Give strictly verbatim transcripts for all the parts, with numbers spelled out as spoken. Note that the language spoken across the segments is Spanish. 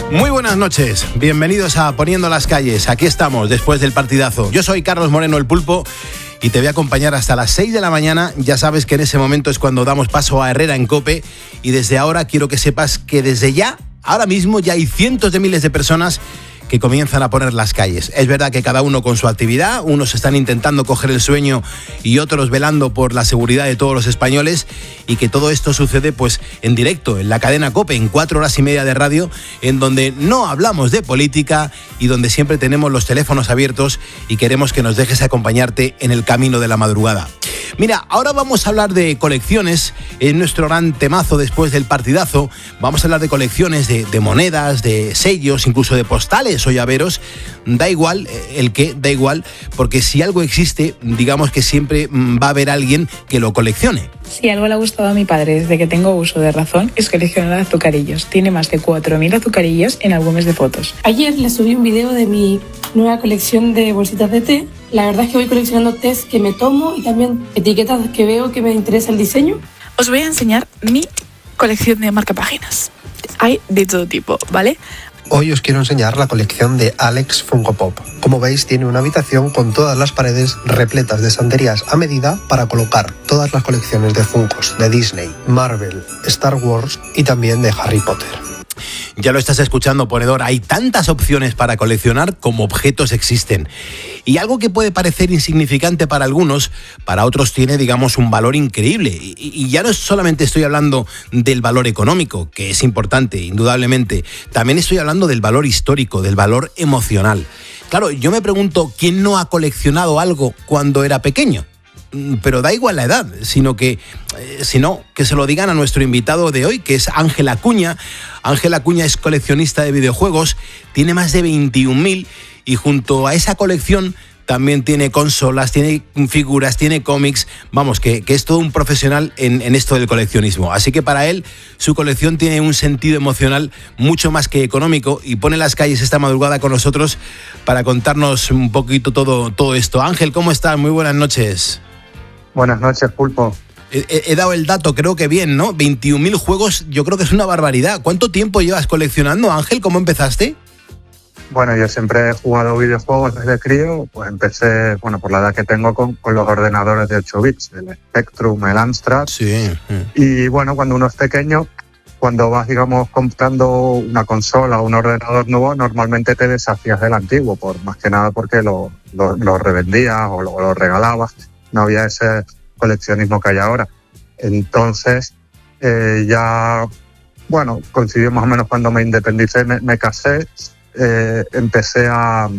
Muy buenas noches, bienvenidos a Poniendo las Calles. Aquí estamos después del partidazo. Yo soy Carlos Moreno, el Pulpo, y te voy a acompañar hasta las seis de la mañana. Ya sabes que en ese momento es cuando damos paso a Herrera en COPE, y desde ahora quiero que sepas que desde ya, ahora mismo ya hay cientos de miles de personas que comienzan a poner las calles. Es verdad que cada uno con su actividad, unos están intentando coger el sueño y otros velando por la seguridad de todos los españoles, y que todo esto sucede pues en directo, en la cadena COPE, en cuatro horas y media de radio, en donde no hablamos de política y donde siempre tenemos los teléfonos abiertos y queremos que nos dejes acompañarte en el camino de la madrugada. Mira, ahora vamos a hablar de colecciones, es nuestro gran temazo después del partidazo. Vamos a hablar de colecciones, de, de monedas, de sellos, incluso de postales o llaveros. Da igual el qué, da igual, porque si algo existe, digamos que siempre va a haber alguien que lo coleccione. Si algo le ha gustado a mi padre desde que tengo uso de razón es coleccionar azucarillos. Tiene más de cuatro mil azucarillos en álbumes de fotos. Ayer le subí un vídeo de mi nueva colección de bolsitas de té. La verdad es que voy coleccionando tés que me tomo y también etiquetas que veo que me interesa el diseño. Os voy a enseñar mi colección de marcapáginas. Hay de todo tipo, ¿vale? Hoy os quiero enseñar la colección de Alex Funko Pop. Como veis, tiene una habitación con todas las paredes repletas de estanterías a medida para colocar todas las colecciones de Funkos de Disney, Marvel, Star Wars y también de Harry Potter. Ya lo estás escuchando, ponedor, hay tantas opciones para coleccionar como objetos existen. Y algo que puede parecer insignificante para algunos, para otros tiene, digamos, un valor increíble. Y, y ya no solamente estoy hablando del valor económico, que es importante, indudablemente. También estoy hablando del valor histórico, del valor emocional. Claro, yo me pregunto, ¿quién no ha coleccionado algo cuando era pequeño? Pero da igual la edad, sino que, eh, sino que se lo digan a nuestro invitado de hoy, que es Ángel Acuña. Ángel Acuña es coleccionista de videojuegos, tiene más de veintiún mil, y junto a esa colección también tiene consolas, tiene figuras, tiene cómics. Vamos, que, que es todo un profesional en, en esto del coleccionismo. Así que para él, su colección tiene un sentido emocional mucho más que económico, y pone las calles esta madrugada con nosotros para contarnos un poquito todo, todo esto. Ángel, ¿cómo estás? Muy buenas noches. Buenas noches, Pulpo. He, he dado el dato, creo que bien, ¿no? veintiún mil juegos, yo creo que es una barbaridad. ¿Cuánto tiempo llevas coleccionando, Ángel? ¿Cómo empezaste? Bueno, yo siempre he jugado videojuegos desde crío. Pues empecé, bueno, por la edad que tengo, con, con los ordenadores de ocho bits, el Spectrum, el Amstrad. Sí. Y bueno, cuando uno es pequeño, cuando vas, digamos, comprando una consola o un ordenador nuevo, normalmente te deshacías del antiguo, por más que nada porque lo, lo, lo revendías o lo, lo regalabas. No había ese coleccionismo que hay ahora. Entonces, eh, ya, bueno, coincidió más o menos cuando me independicé, me, me casé, eh, empecé a,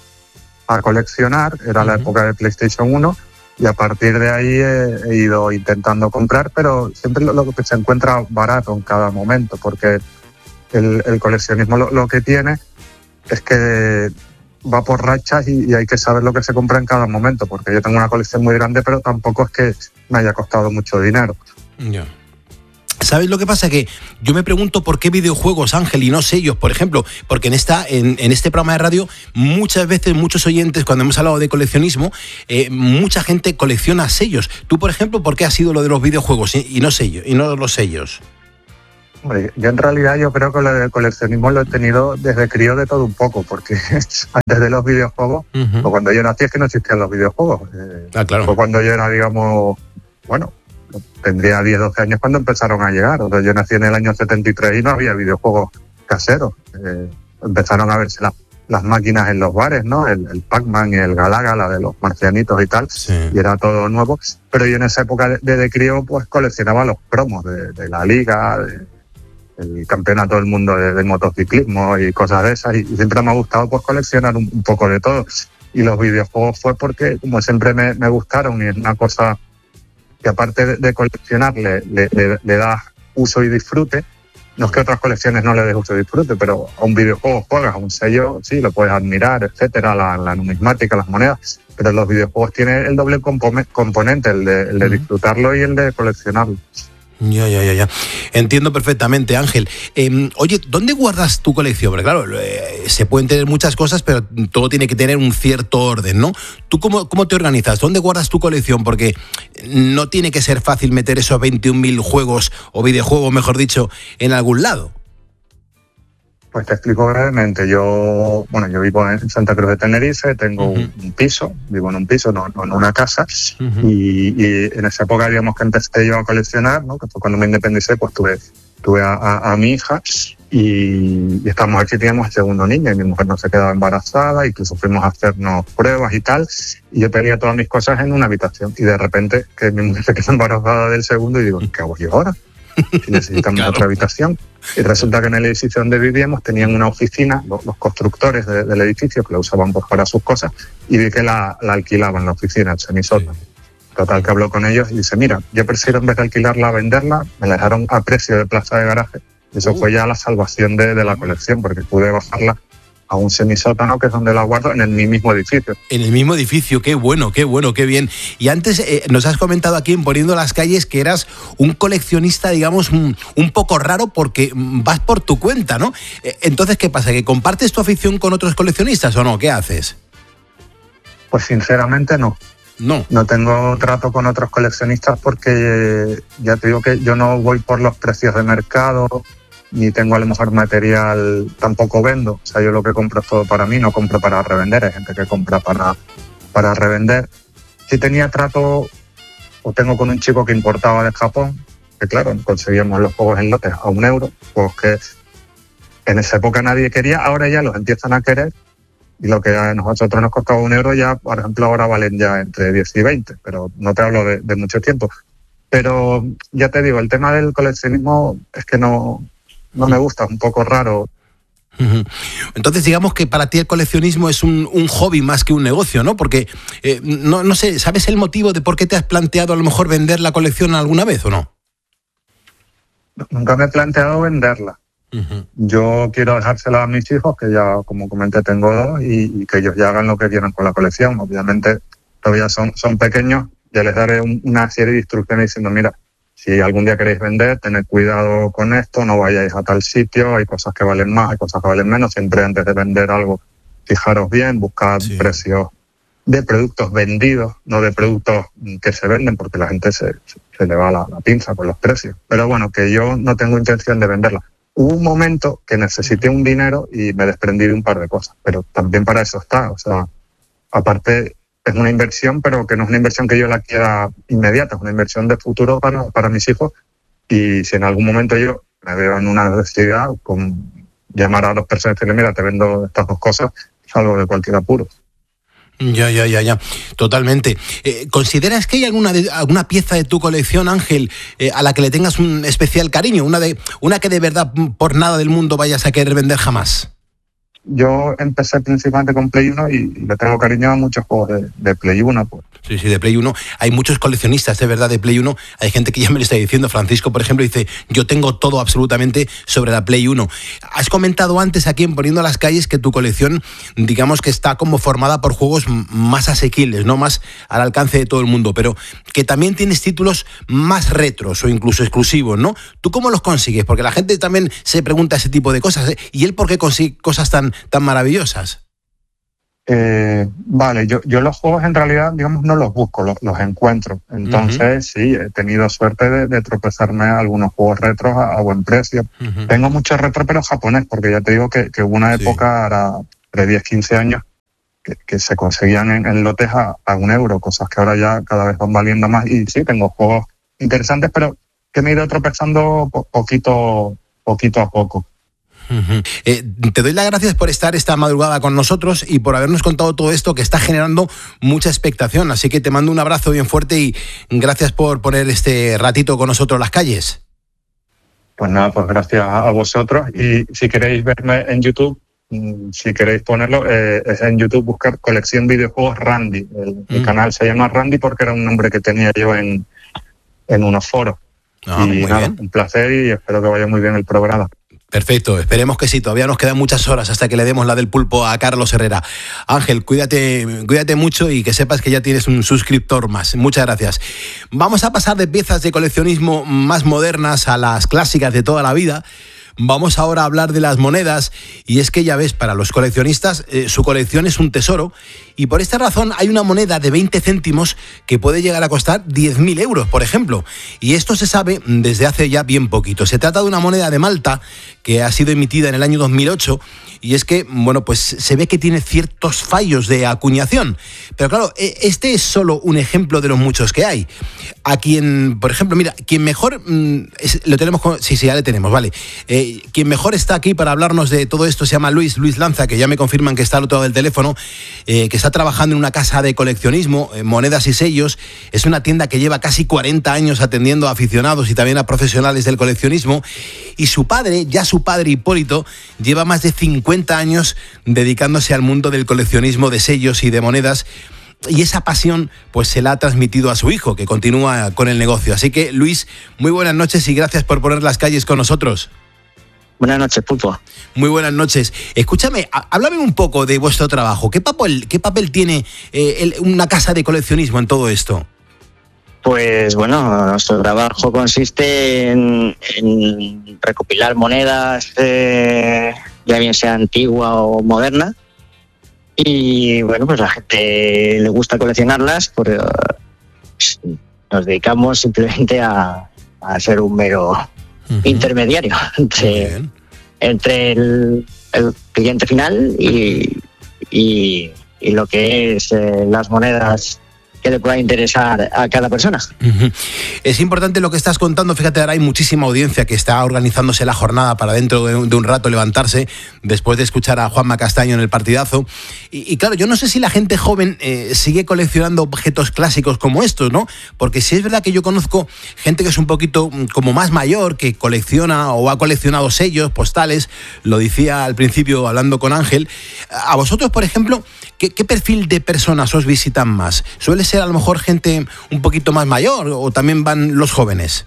a coleccionar, era uh-huh. la época de PlayStation uno, y a partir de ahí he, he ido intentando comprar, pero siempre lo, lo que se encuentra barato en cada momento, porque el, el coleccionismo lo, lo que tiene es que va por rachas y, y hay que saber lo que se compra en cada momento, porque yo tengo una colección muy grande, pero tampoco es que me haya costado mucho dinero. Ya. ¿Sabes lo que pasa? Que yo me pregunto por qué videojuegos, Ángel, y no sellos, por ejemplo, porque en esta en, en este programa de radio muchas veces, muchos oyentes, cuando hemos hablado de coleccionismo, eh, mucha gente colecciona sellos. Tú, por ejemplo, ¿por qué has sido lo de los videojuegos y, y no sellos, y no los sellos? Hombre, yo en realidad yo creo que lo del coleccionismo lo he tenido desde crío de todo un poco, porque antes de los videojuegos, uh-huh. o cuando yo nací es que no existían los videojuegos. Eh, ah, claro. Fue cuando yo era, digamos, bueno, tendría diez, doce años cuando empezaron a llegar. O sea, yo nací en el año setenta y tres y no había videojuegos caseros. Eh, empezaron a verse la, las máquinas en los bares, ¿no? El, el Pac-Man y el Galaga, la de los marcianitos y tal, sí. y era todo nuevo. Pero yo en esa época de, de crío pues coleccionaba los cromos de, de la liga, de, el campeonato del mundo de, de motociclismo y cosas de esas, y, y siempre me ha gustado pues coleccionar un, un poco de todo. Y los videojuegos fue porque como siempre me, me gustaron, y es una cosa que aparte de, de coleccionar le, le, le, le da uso y disfrute. No es que otras colecciones no le des uso y disfrute, pero a un videojuego juegas, a un sello sí, lo puedes admirar, etcétera, la, la numismática, las monedas, pero los videojuegos tienen el doble componente, el de, el de disfrutarlo y el de coleccionarlo. Ya, ya, ya, ya. Entiendo perfectamente, Ángel. Eh, oye, ¿dónde guardas tu colección? Porque claro, eh, se pueden tener muchas cosas, pero todo tiene que tener un cierto orden, ¿no? ¿Tú cómo, cómo te organizas? ¿Dónde guardas tu colección? Porque no tiene que ser fácil meter esos veintiún mil juegos, o videojuegos, mejor dicho, en algún lado. Pues te explico brevemente. Yo, bueno, yo vivo en Santa Cruz de Tenerife, tengo uh-huh. un piso, vivo en un piso, no, no en una casa, uh-huh. y, y en esa época, digamos, que empecé yo a coleccionar, ¿no? Que fue cuando me independicé, pues tuve, tuve a, a, a mi hija y, y estábamos aquí, teníamos el segundo niño y mi mujer no se quedaba embarazada, incluso fuimos a hacernos pruebas y tal, y yo tenía todas mis cosas en una habitación y de repente que mi mujer se quedó embarazada del segundo y digo, ¿qué hago yo ahora? Si necesitamos claro. otra habitación. Y resulta que en el edificio donde vivíamos tenían una oficina, los, los constructores de, del edificio, que la usaban pues, para sus cosas, y vi que la, la alquilaban, la oficina, el semisótano. Sí. Total, que habló con ellos y dice, mira, yo prefiero en vez de alquilarla, venderla. Me la dejaron a precio de plaza de garaje. Eso uh. fue ya la salvación de, de la colección, porque pude bajarla a un semisótano, que es donde la guardo, en el mismo edificio. En el mismo edificio, qué bueno, qué bueno, qué bien. Y antes eh, nos has comentado aquí en Poniendo las Calles que eras un coleccionista, digamos, un, un poco raro porque vas por tu cuenta, ¿no? Entonces, ¿qué pasa? ¿Que compartes tu afición con otros coleccionistas o no? ¿Qué haces? Pues sinceramente no. No. No tengo trato con otros coleccionistas porque ya te digo que yo no voy por los precios de mercado, ni tengo a lo mejor material, tampoco vendo. O sea, yo lo que compro es todo para mí, no compro para revender. Hay gente que compra para, para revender. Si tenía trato, o tengo con un chico que importaba de Japón, que claro, conseguíamos los juegos en lotes a un euro, juegos que en esa época nadie quería, ahora ya los empiezan a querer, y lo que a nosotros nos costaba un euro ya, por ejemplo, ahora valen ya entre diez y veinte, pero no te hablo de, de mucho tiempo. Pero ya te digo, el tema del coleccionismo es que no... No me gusta, un poco raro. Entonces, digamos que para ti el coleccionismo es un, un hobby más que un negocio, ¿no? Porque, eh, no, no sé, ¿sabes el motivo de por qué te has planteado a lo mejor vender la colección alguna vez o no? Nunca me he planteado venderla. Uh-huh. Yo quiero dejársela a mis hijos, que ya, como comenté, tengo dos, y, y que ellos ya hagan lo que quieran con la colección. Obviamente, todavía son, son pequeños, ya les daré un, una serie de instrucciones diciendo, mira, si algún día queréis vender, tened cuidado con esto, no vayáis a tal sitio, hay cosas que valen más, hay cosas que valen menos. Siempre antes de vender algo, fijaros bien, buscad sí. precios de productos vendidos, no de productos que se venden, porque la gente se, se le va la, la pinza con los precios. Pero bueno, que yo no tengo intención de venderla. Hubo un momento que necesité un dinero y me desprendí de un par de cosas, pero también para eso está. O sea, aparte... es una inversión, pero que no es una inversión que yo la quiera inmediata, es una inversión de futuro para, para mis hijos. Y si en algún momento yo me veo en una necesidad, con llamar a dos personas y decirle, mira, te vendo estas dos cosas, salgo de cualquier apuro. Ya, ya, ya, ya, totalmente. Eh, ¿Consideras que hay alguna de, alguna pieza de tu colección, Ángel, eh, a la que le tengas un especial cariño? Una, de, una que de verdad por nada del mundo vayas a querer vender jamás. Yo empecé principalmente con Play uno y le tengo cariño a muchos juegos de, de Play uno. Pues. Sí, sí, de Play uno. Hay muchos coleccionistas, de verdad, de Play uno. Hay gente que ya me lo está diciendo. Francisco, por ejemplo, dice, yo tengo todo absolutamente sobre la Play uno. Has comentado antes aquí en Poniendo las Calles que tu colección, digamos que está como formada por juegos más asequibles, no más al alcance de todo el mundo, pero que también tienes títulos más retros o incluso exclusivos, ¿no? ¿Tú cómo los consigues? Porque la gente también se pregunta ese tipo de cosas, ¿eh? ¿Y él por qué consigue cosas tan, tan maravillosas? Eh, vale, yo, yo los juegos en realidad, digamos, no los busco, los, los encuentro. Entonces, uh-huh. sí, he tenido suerte de, de tropezarme a algunos juegos retros a, a buen precio. Uh-huh. Tengo muchos retro, pero japonés, porque ya te digo que, que hubo una época, ahora de diez, quince años, que, que se conseguían en, en lotes a, a un euro, cosas que ahora ya cada vez van valiendo más. Y sí, tengo juegos interesantes, pero que me he ido tropezando po- poquito, poquito a poco. Uh-huh. Eh, te doy las gracias por estar esta madrugada con nosotros y por habernos contado todo esto que está generando mucha expectación, así que te mando un abrazo bien fuerte y gracias por poner este ratito con nosotros Las Calles. Pues nada, pues gracias a vosotros, y si queréis verme en YouTube, si queréis ponerlo, eh, es en YouTube buscar Colección Videojuegos Randy. El, mm. el canal se llama Randy porque era un nombre que tenía yo en, en unos foros. Ah, y nada, bien. Un placer y espero que vaya muy bien el programa. Perfecto, esperemos que sí, todavía nos quedan muchas horas hasta que le demos la del pulpo a Carlos Herrera. Ángel, cuídate, cuídate mucho y que sepas que ya tienes un suscriptor más. Muchas gracias. Vamos a pasar de piezas de coleccionismo más modernas a las clásicas de toda la vida. Vamos ahora a hablar de las monedas, y es que ya ves, para los coleccionistas eh, su colección es un tesoro, y por esta razón hay una moneda de veinte céntimos que puede llegar a costar diez mil euros, por ejemplo, y esto se sabe desde hace ya bien poquito. Se trata de una moneda de Malta que ha sido emitida en el año dos mil ocho, y es que, bueno, pues se ve que tiene ciertos fallos de acuñación. Pero claro, este es solo un ejemplo de los muchos que hay. A quien, por ejemplo, mira, quien mejor, mmm, es, lo tenemos, con, sí, sí, ya le tenemos, vale. Eh, quien mejor está aquí para hablarnos de todo esto se llama Luis, Luis Lanza, que ya me confirman que está al otro lado del teléfono, eh, que está trabajando en una casa de coleccionismo, eh, Monedas y Sellos. Es una tienda que lleva casi cuarenta años atendiendo a aficionados y también a profesionales del coleccionismo. Y su padre, ya su padre Hipólito, lleva más de cincuenta años dedicándose al mundo del coleccionismo de sellos y de monedas. Y esa pasión pues se la ha transmitido a su hijo, que continúa con el negocio. Así que, Luis, muy buenas noches y gracias por poner las calles con nosotros. Buenas noches, Pulpo. Muy buenas noches. Escúchame, háblame un poco de vuestro trabajo. ¿Qué papel, qué papel tiene eh, el, una casa de coleccionismo en todo esto? Pues bueno, nuestro trabajo consiste en, en recopilar monedas, eh, ya bien sea antigua o moderna. Y bueno, pues a la gente le gusta coleccionarlas, pues nos dedicamos simplemente a, a ser un mero uh-huh. intermediario entre, entre el, el cliente final y, y, y lo que es eh, las monedas que le pueda interesar a cada persona. Uh-huh. Es importante lo que estás contando. Fíjate, ahora hay muchísima audiencia que está organizándose la jornada para dentro de un, de un rato levantarse después de escuchar a Juanma Castaño en el partidazo. Y, y claro, yo no sé si la gente joven eh, sigue coleccionando objetos clásicos como estos, ¿no? Porque sí es verdad que yo conozco gente que es un poquito como más mayor, que colecciona o ha coleccionado sellos, postales, lo decía al principio hablando con Ángel. A vosotros, por ejemplo, ¿qué, qué perfil de personas os visitan más? ¿Suele ser a lo mejor gente un poquito más mayor o también van los jóvenes?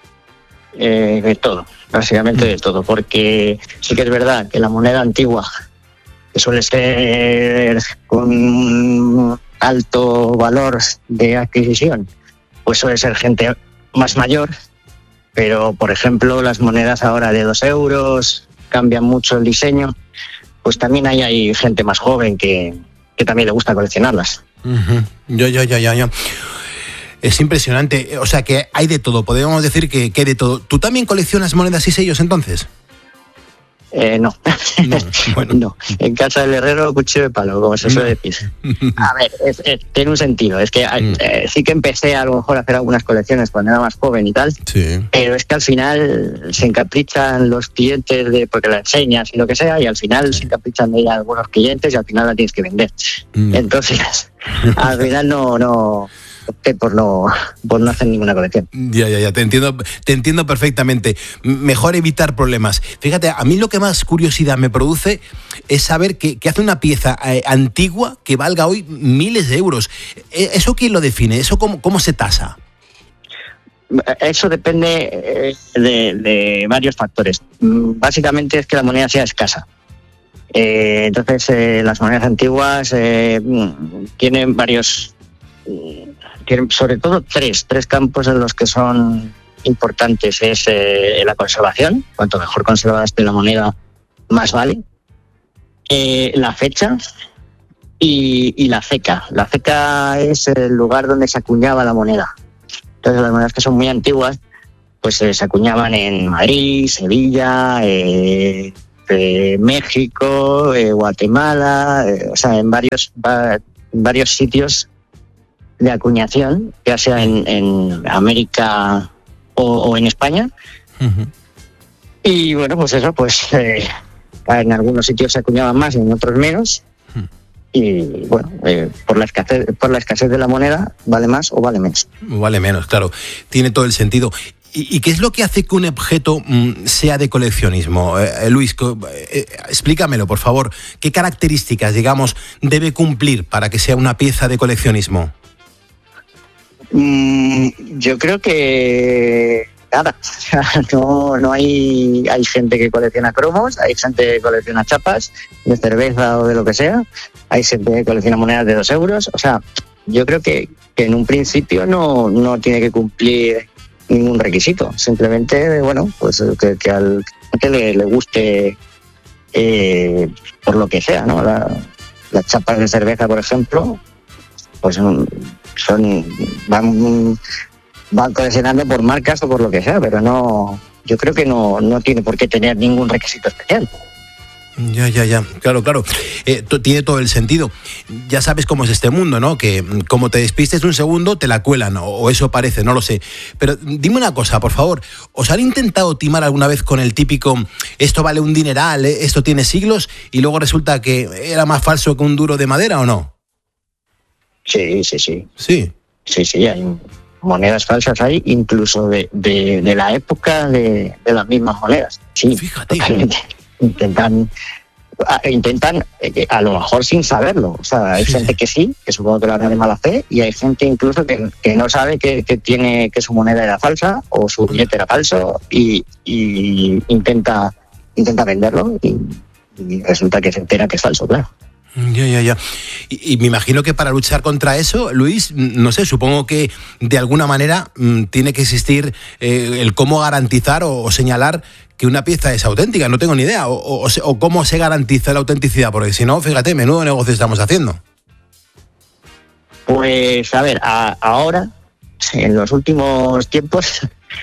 Eh, de todo, básicamente de todo, porque sí que es verdad que la moneda antigua, que suele ser con un alto valor de adquisición, pues suele ser gente más mayor, pero por ejemplo las monedas ahora de dos euros cambian mucho el diseño, pues también hay, hay gente más joven que, que también le gusta coleccionarlas. Uh-huh. Yo, yo, yo, yo, yo. Es impresionante, o sea que hay de todo, podemos decir que, que hay de todo. ¿Tú también coleccionas monedas y sellos entonces? Eh, no. No, bueno. No. En casa del herrero, cuchillo de palo, como se suele decir. A ver, es, es, tiene un sentido. Es que eh, sí que empecé a lo mejor a hacer algunas colecciones cuando era más joven y tal, sí. Pero es que al final se encaprichan los clientes de porque la enseñas y lo que sea, y al final se encaprichan de ir a algunos clientes y al final la tienes que vender. Mm. Entonces, al final no... no opté por no, por no hacer ninguna colección. Ya, ya, ya, te entiendo, te entiendo perfectamente. Mejor evitar problemas. Fíjate, a mí lo que más curiosidad me produce es saber que, que hace una pieza eh, antigua que valga hoy miles de euros. ¿Eso quién lo define? ¿Eso cómo, cómo se tasa? Eso depende de, de varios factores. Básicamente es que la moneda sea escasa. Eh, entonces, eh, las monedas antiguas eh, tienen varios... Tienen sobre todo tres, tres campos en los que son importantes. Es eh, la conservación, cuanto mejor conservada esté la moneda, más vale. Eh, la fecha y, y la ceca. La ceca es el lugar donde se acuñaba la moneda. Entonces las monedas que son muy antiguas, pues eh, se acuñaban en Madrid, Sevilla, eh, eh, México, eh, Guatemala, eh, o sea, en varios, va, en varios sitios de acuñación, ya sea en, en América o, o en España. Uh-huh. Y bueno, pues eso, pues eh, en algunos sitios se acuñaban más y en otros menos. Uh-huh. Y bueno, eh, por la escasez, por la escasez de la moneda, vale más o vale menos. Vale menos, claro. Tiene todo el sentido. ¿Y, y qué es lo que hace que un objeto mm, sea de coleccionismo? Eh, Luis, eh, explícamelo, por favor. ¿Qué características, digamos, debe cumplir para que sea una pieza de coleccionismo? Mm, yo creo que nada, no, no hay, hay gente que colecciona cromos, hay gente que colecciona chapas de cerveza o de lo que sea, hay gente que colecciona monedas de dos euros, o sea, yo creo que, que en un principio no, no tiene que cumplir ningún requisito, simplemente, bueno, pues que, que al que le, le guste eh, por lo que sea, ¿no? La, las chapas de cerveza, por ejemplo, pues son van, van coleccionando por marcas o por lo que sea, pero no, yo creo que no, no tiene por qué tener ningún requisito especial. Ya, ya, ya, claro, claro. Eh, t- tiene todo el sentido. Ya sabes cómo es este mundo, ¿no? Que como te despistes un segundo, te la cuelan, o, o eso parece, no lo sé. Pero dime una cosa, por favor. ¿Os han intentado timar alguna vez con el típico, esto vale un dineral, eh, esto tiene siglos, y luego resulta que era más falso que un duro de madera, o no? Sí, sí, sí. Sí. Sí, sí, hay monedas falsas ahí, incluso de, de, de la época de, de las mismas monedas. Sí, fíjate. Totalmente. Intentan, a, intentan eh, a lo mejor sin saberlo. O sea, hay Sí, gente sí. que sí, que supongo que lo hará de mala fe, y hay gente incluso que, que no sabe que, que tiene que su moneda era falsa o su billete era falso y, y intenta intenta venderlo y, y resulta que se entera que es falso, claro. Ya, ya, ya. Y, y me imagino que para luchar contra eso, Luis, no sé, supongo que de alguna manera mmm, tiene que existir eh, el cómo garantizar o, o señalar que una pieza es auténtica. No tengo ni idea. O, o, o cómo se garantiza la autenticidad, porque si no, fíjate, menudo negocio estamos haciendo. Pues a ver, a, ahora, en los últimos tiempos,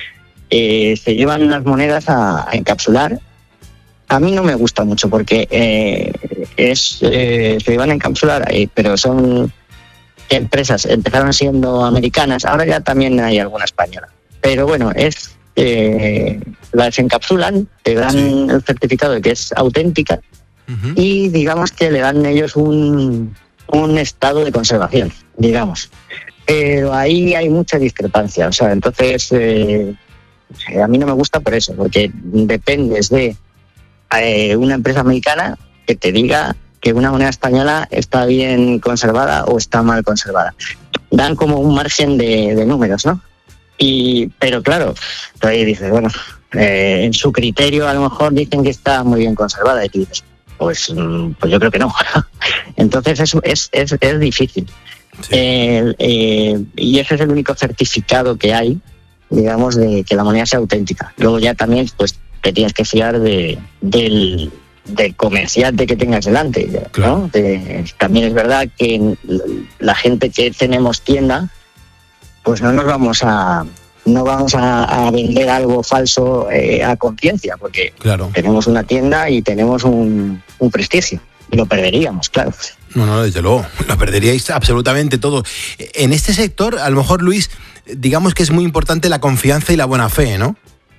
eh, se llevan las monedas a, a encapsular. A mí no me gusta mucho porque eh, es eh, se llevan a encapsular, eh, pero son empresas, empezaron siendo americanas, ahora ya también hay alguna española. Pero bueno, es eh, las encapsulan, te dan sí. el certificado de que es auténtica uh-huh. y digamos que le dan ellos un, un estado de conservación, digamos. Pero ahí hay mucha discrepancia, o sea, entonces eh, a mí no me gusta por eso, porque dependes de eh, una empresa americana que te diga que una moneda española está bien conservada o está mal conservada. Dan como un margen de, de números, ¿no? Y, pero claro, tú ahí dices, bueno, eh, en su criterio a lo mejor dicen que está muy bien conservada y tú dices, pues, pues yo creo que no. Entonces es, es, es, es difícil. Sí. Eh, eh, y ese es el único certificado que hay, digamos, de que la moneda sea auténtica. Luego ya también pues te tienes que fiar de, del, del comerciante que tengas delante, ¿no? Claro. De, también es verdad que la gente que tenemos tienda, pues no nos vamos a no vamos a, a vender algo falso eh, a conciencia, porque claro. tenemos una tienda y tenemos un, un prestigio y lo perderíamos, claro. No, no, desde luego, lo perderíais absolutamente todo. En este sector, a lo mejor, Luis, digamos que es muy importante la confianza y la buena fe, ¿no?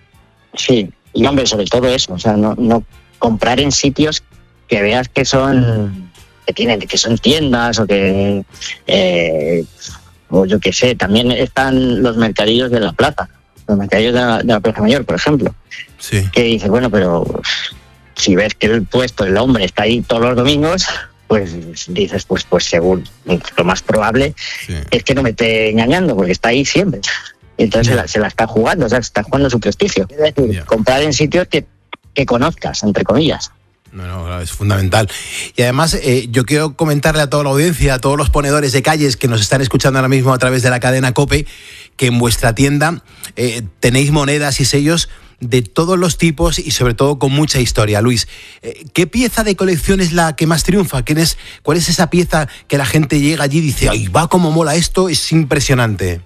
Sí, y hombre, sobre todo eso, o sea, no, no comprar en sitios que veas que son que tienen que son tiendas o que eh, o yo qué sé, también están los mercadillos de la plaza, los mercadillos de la, de la Plaza Mayor, por ejemplo, sí. que dices, bueno, pero si ves que el puesto, el hombre está ahí todos los domingos, pues dices, pues pues según lo más probable sí. es que no me esté engañando, porque está ahí siempre. Entonces yeah. se, la, se la está jugando, o sea, se está jugando su prestigio. Es decir, yeah. comprar en sitios que, que conozcas, entre comillas. No, no, es fundamental. Y además, eh, yo quiero comentarle a toda la audiencia, a todos los ponedores de calles que nos están escuchando ahora mismo a través de la cadena COPE, que en vuestra tienda eh, tenéis monedas y sellos de todos los tipos y sobre todo con mucha historia. Luis, eh, ¿qué pieza de colección es la que más triunfa? ¿Quién es, ¿Cuál es esa pieza que la gente llega allí y dice, ¡ay, va cómo mola esto! Es impresionante.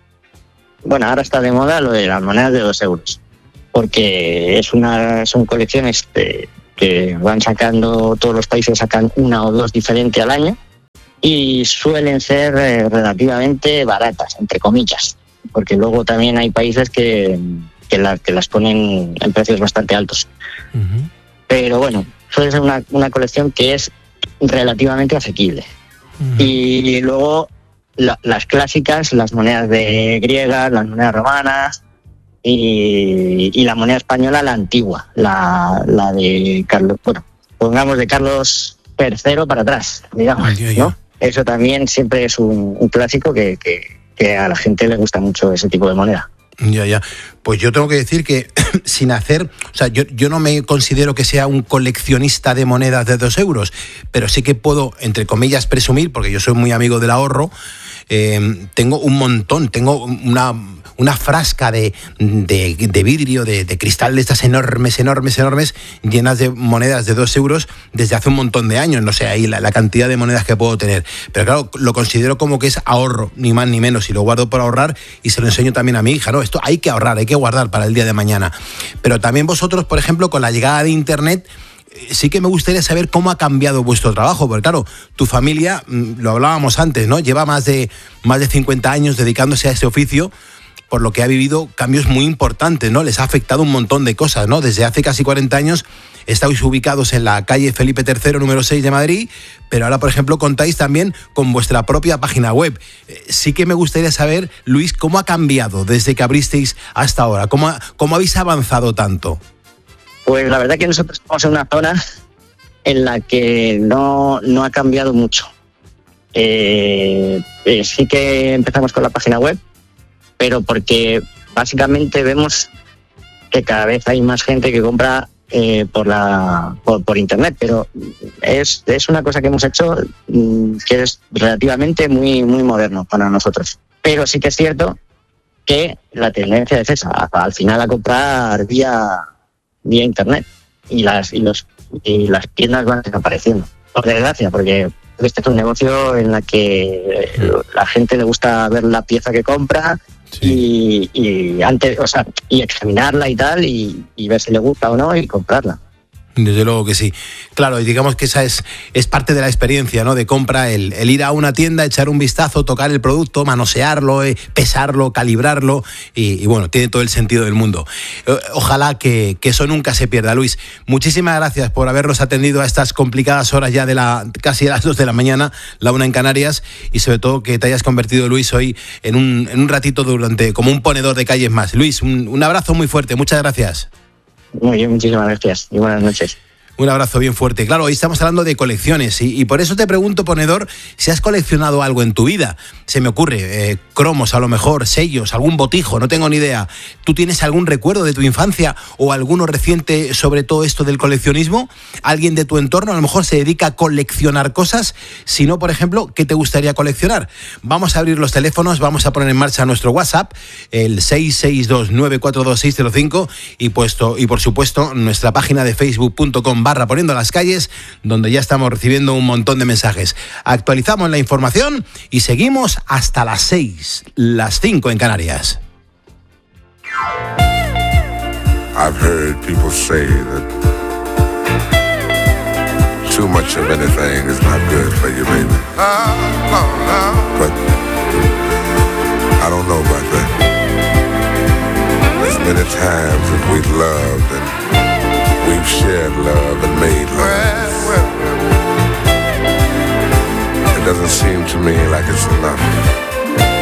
Bueno, ahora está de moda lo de las monedas de dos euros, porque es una son colecciones de, que van sacando, todos los países sacan una o dos diferentes al año y suelen ser eh, relativamente baratas, entre comillas, porque luego también hay países que, que, la, que las ponen en precios bastante altos. Uh-huh. Pero bueno, suele ser una, una colección que es relativamente asequible. Uh-huh. Y luego La, las clásicas, las monedas de griegas, las monedas romanas y, y la moneda española, la antigua, la, la de Carlos, bueno, pongamos de Carlos tercero para atrás, digamos, yeah, yeah. ¿no? Eso también siempre es un, un clásico que, que, que a la gente le gusta mucho ese tipo de moneda. Ya, ya. Pues yo tengo que decir que sin hacer, o sea, yo, yo no me considero que sea un coleccionista de monedas de dos euros, pero sí que puedo, entre comillas, presumir, porque yo soy muy amigo del ahorro, eh, tengo un montón, tengo una, una frasca de, de, de vidrio, de, de cristal de estas enormes, enormes, enormes, llenas de monedas de dos euros desde hace un montón de años. No sé ahí la, la cantidad de monedas que puedo tener. Pero claro, lo considero como que es ahorro, ni más ni menos, y lo guardo por ahorrar y se lo enseño también a mi hija, ¿no? Esto hay que ahorrar, hay que guardar para el día de mañana. Pero también vosotros, por ejemplo, con la llegada de Internet, sí que me gustaría saber cómo ha cambiado vuestro trabajo, porque claro, tu familia, lo hablábamos antes, ¿no? Lleva más de, más de cincuenta años dedicándose a ese oficio, por lo que ha vivido cambios muy importantes, ¿no? Les ha afectado un montón de cosas, ¿no? Desde hace casi cuarenta años estáis ubicados en la calle Felipe tercero, número seis de Madrid, pero ahora, por ejemplo, contáis también con vuestra propia página web. Sí que me gustaría saber, Luis, cómo ha cambiado desde que abristeis hasta ahora, cómo, ha, cómo habéis avanzado tanto. Pues la verdad que nosotros estamos en una zona en la que no, no ha cambiado mucho. Eh, eh, sí que empezamos con la página web, pero porque básicamente vemos que cada vez hay más gente que compra eh, por, la, por, por internet, pero es, es una cosa que hemos hecho mm, que es relativamente muy, muy moderno para nosotros. Pero sí que es cierto que la tendencia es esa, al final a comprar vía... vía internet y las y los y las tiendas van desapareciendo, por desgracia, porque este es un negocio en la que la gente le gusta ver la pieza que compra, sí. y, y antes, o sea, y examinarla y tal y, y ver si le gusta o no y comprarla. Desde luego que sí. Claro, y digamos que esa es, es parte de la experiencia, ¿no? De compra, el, el ir a una tienda, echar un vistazo, tocar el producto, manosearlo, eh, pesarlo, calibrarlo, y, y bueno, tiene todo el sentido del mundo. Ojalá que, que eso nunca se pierda. Luis, muchísimas gracias por habernos atendido a estas complicadas horas ya de la casi a las dos de la mañana, la una en Canarias, y sobre todo que te hayas convertido, Luis, hoy en un, en un ratito durante como un ponedor de calles más. Luis, un, un abrazo muy fuerte, muchas gracias. Muy bien, muchísimas gracias y buenas noches. Un abrazo bien fuerte. Claro, hoy estamos hablando de colecciones y, y por eso te pregunto, ponedor, si has coleccionado algo en tu vida. Se me ocurre, eh, cromos a lo mejor, sellos, algún botijo, no tengo ni idea. ¿Tú tienes algún recuerdo de tu infancia o alguno reciente sobre todo esto del coleccionismo? ¿Alguien de tu entorno a lo mejor se dedica a coleccionar cosas? Si no, por ejemplo, ¿qué te gustaría coleccionar? Vamos a abrir los teléfonos, vamos a poner en marcha nuestro WhatsApp, el seis seis dos nueve cuatro dos seis cero cinco y, puesto, y por supuesto nuestra página de facebook punto com barra poniendo las calles, donde ya estamos recibiendo un montón de mensajes. Actualizamos la información y seguimos hasta las seis, las cinco en Canarias. I've heard people say that too much of anything is not good for you, baby. But I don't know about that. There's many times that we've loved and we've shared love and made love. It doesn't seem to me like it's enough.